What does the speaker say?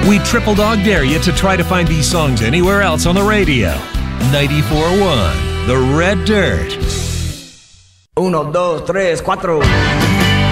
We triple dog dare you to try to find these songs anywhere else on the radio. 94.1 The Red Dirt. 1, 2, 3, 4.